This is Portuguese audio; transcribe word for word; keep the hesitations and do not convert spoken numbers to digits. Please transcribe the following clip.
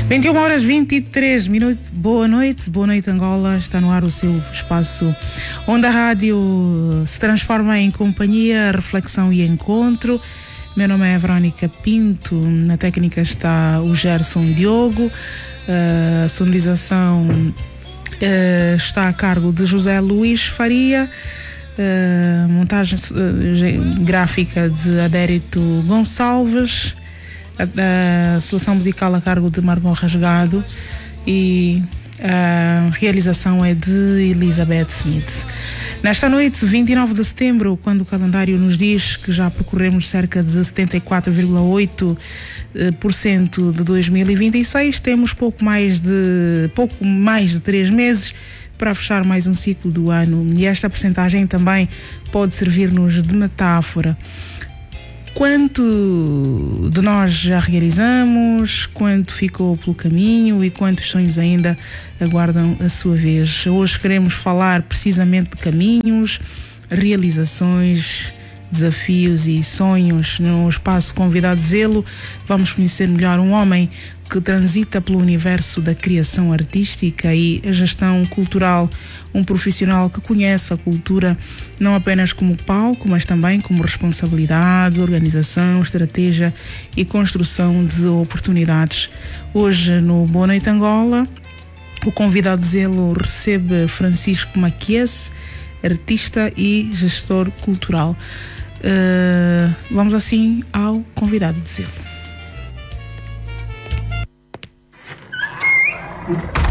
vinte e uma horas e vinte e três minutos. Boa noite, boa noite Angola. Está no ar o seu espaço onde a rádio se transforma em companhia, reflexão e encontro. Meu nome é Verónica Pinto, na técnica está o Gerson Diogo, a sonorização uh, está a cargo de José Luís Faria, uh, montagem uh, gráfica de Adérito Gonçalves, a, a seleção musical a cargo de Margon Rasgado e a realização é de Elizabeth Smith. Nesta noite, vinte e nove de setembro, quando o calendário nos diz que já percorremos cerca de setenta e quatro vírgula oito por cento de dois mil e vinte e seis, temos pouco mais de pouco mais de três meses para fechar mais um ciclo do ano, e esta percentagem também pode servir-nos de metáfora. Quanto de nós já realizamos, quanto ficou pelo caminho e quantos sonhos ainda aguardam a sua vez. Hoje queremos falar precisamente de caminhos, realizações, desafios e sonhos. No espaço Convidado Zelo, vamos conhecer melhor um homem que transita pelo universo da criação artística e a gestão cultural, um profissional que conhece a cultura não apenas como palco, mas também como responsabilidade, organização, estratégia e construção de oportunidades. Hoje, no Boa Noite Angola, o Convidado Zelo recebe Francisco Maquiese, artista e gestor cultural. Uh, vamos assim ao Convidado de Zelo.